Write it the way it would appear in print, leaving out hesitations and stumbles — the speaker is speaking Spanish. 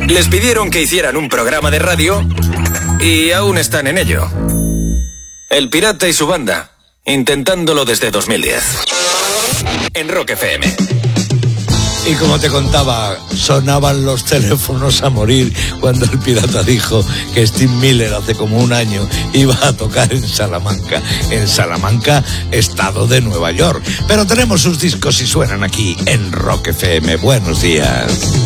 Les pidieron que hicieran un programa de radio y aún están en ello. El Pirata y su banda, intentándolo desde 2010. En Rock FM. Y como te contaba, sonaban los teléfonos a morir cuando el Pirata dijo que Steve Miller hace como un año iba a tocar en Salamanca. En Salamanca, estado de Nueva York. Pero tenemos sus discos y suenan aquí en Rock FM. Buenos días.